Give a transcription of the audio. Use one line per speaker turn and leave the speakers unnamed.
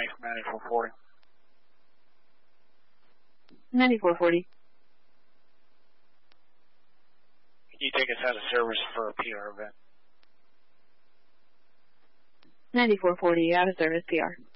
from 9440.
9440.
Can you take us out of service for a PR event?
9440, out of service, PR.